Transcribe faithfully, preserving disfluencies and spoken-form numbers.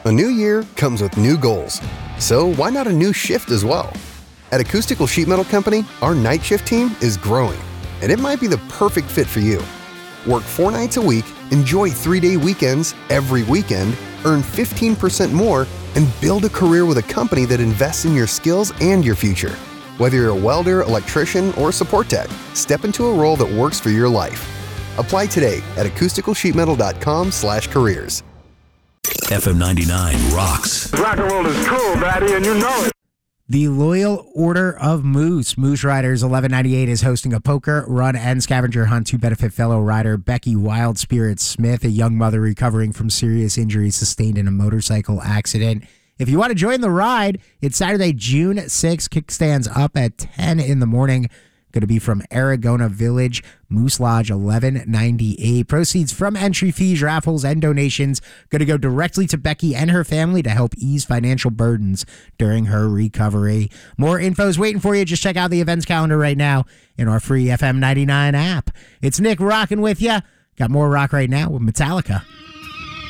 A new year comes with new goals, so why not a new shift as well? At Acoustical Sheet Metal Company, our night shift team is growing, and it might be the perfect fit for you. Work four nights a week, enjoy three-day weekends every weekend, earn fifteen percent more, and build a career with a company that invests in your skills and your future. Whether you're a welder, electrician, or support tech, step into a role that works for your life. Apply today at acoustical sheet metal dot com slash careers. F M ninety-nine rocks. Rock and roll is cool, Daddy, and you know it. The Loyal Order of Moose, Moose Riders eleven ninety-eight, is hosting a poker, run, and scavenger hunt to benefit fellow rider Becky Wild Spirit Smith, a young mother recovering from serious injuries sustained in a motorcycle accident. If you want to join the ride, it's Saturday, June sixth. Kickstands up at ten in the morning. Going to be from Aragona Village, Moose Lodge eleven ninety-eight. Proceeds from entry fees, raffles, and donations going to go directly to Becky and her family to help ease financial burdens during her recovery. More info is waiting for you. Just check out the events calendar right now in our free F M ninety-nine app. It's Nick rocking with you. Got more rock right now with Metallica.